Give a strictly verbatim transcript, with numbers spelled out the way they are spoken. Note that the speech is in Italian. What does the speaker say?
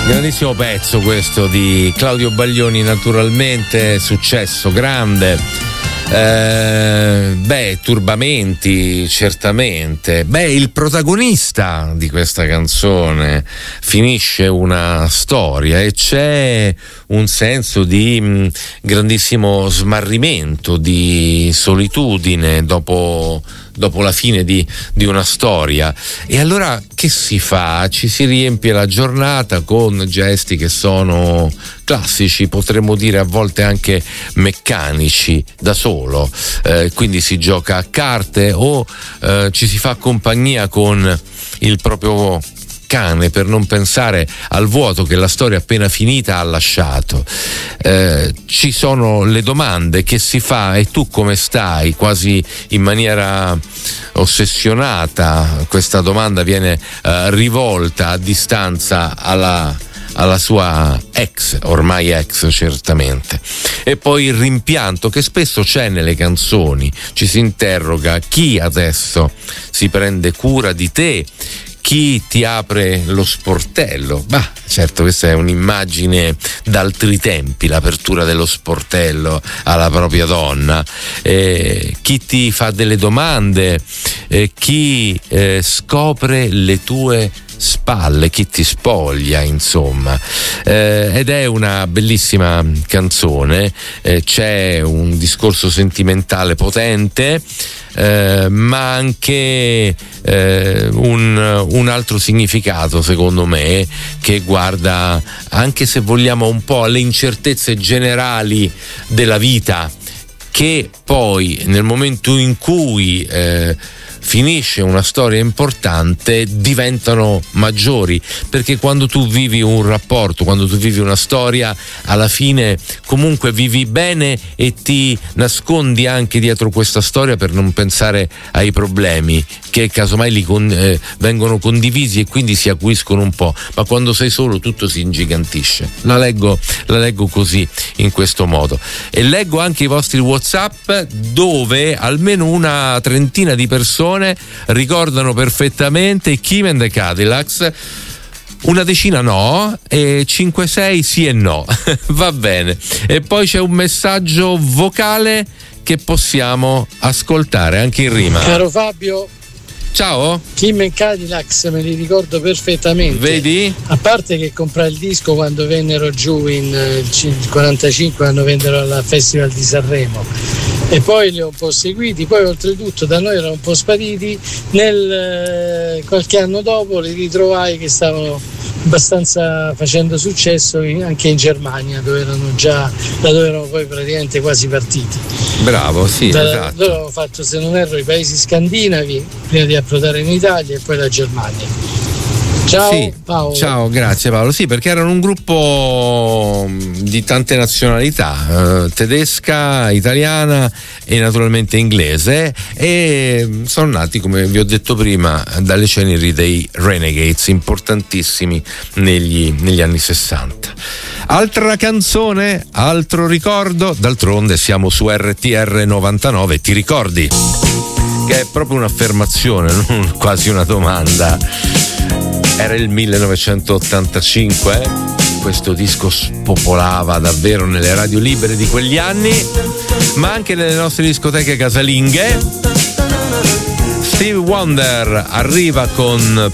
Grandissimo pezzo questo di Claudio Baglioni, naturalmente, successo grande. Eh, beh, turbamenti, certamente. Beh, il protagonista di questa canzone finisce una storia e c'è un senso di mh, grandissimo smarrimento, di solitudine dopo dopo la fine di, di una storia. E allora che si fa? Ci si riempie la giornata con gesti che sono classici, potremmo dire a volte anche meccanici, da solo, eh, quindi si gioca a carte o eh, ci si fa compagnia con il proprio cane per non pensare al vuoto che la storia appena finita ha lasciato. Eh, ci sono le domande che si fa: e tu come stai? Quasi in maniera ossessionata questa domanda viene eh, rivolta a distanza alla alla sua ex, ormai ex certamente. E poi il rimpianto che spesso c'è nelle canzoni, ci si interroga: chi adesso si prende cura di te? Chi ti apre lo sportello? Bah, certo, questa è un'immagine d'altri tempi, l'apertura dello sportello alla propria donna. Eh, chi ti fa delle domande? Eh, chi eh, scopre le tue spalle, chi ti spoglia, insomma. Eh, ed è una bellissima canzone, eh, c'è un discorso sentimentale potente, eh, ma anche eh, un, un altro significato, secondo me, che guarda, anche se vogliamo, un po' alle incertezze generali della vita, che poi nel momento in cui eh, finisce una storia importante diventano maggiori, perché quando tu vivi un rapporto, quando tu vivi una storia, alla fine comunque vivi bene e ti nascondi anche dietro questa storia per non pensare ai problemi che casomai li con, eh, vengono condivisi e quindi si acuiscono un po', ma quando sei solo tutto si ingigantisce. La leggo, la leggo così, in questo modo, e leggo anche i vostri WhatsApp dove almeno una trentina di persone ricordano perfettamente Kim and the Cadillacs, una decina no e cinque sei sì e no. Va bene. E poi c'è un messaggio vocale che possiamo ascoltare anche in rima. Caro Fabio, ciao. Kim and Cadillacs me li ricordo perfettamente. Vedi? A parte che comprai il disco quando vennero giù in il quarantacinque, quando vennero al Festival di Sanremo, e poi li ho un po' seguiti. Poi oltretutto da noi erano un po' spariti. Nel qualche anno dopo li ritrovai che stavano abbastanza facendo successo in, anche in Germania, dove erano già da dove erano poi praticamente quasi partiti. Bravo, sì, da, esatto. Loro hanno fatto, se non erro, i paesi scandinavi prima di approdare in Italia e poi la Germania. Ciao, sì, Paolo. Ciao, grazie Paolo. Sì, perché erano un gruppo di tante nazionalità, eh, tedesca, italiana e naturalmente inglese, e sono nati, come vi ho detto prima, dalle ceneri dei Renegades, importantissimi negli, negli anni sessanta. Altra canzone, altro ricordo, d'altronde siamo su R T R novantanove, ti ricordi? Che è proprio un'affermazione, non quasi una domanda. Era il millenovecentottantacinque, eh? Questo disco spopolava davvero nelle radio libere di quegli anni, ma anche nelle nostre discoteche casalinghe. Stevie Wonder arriva con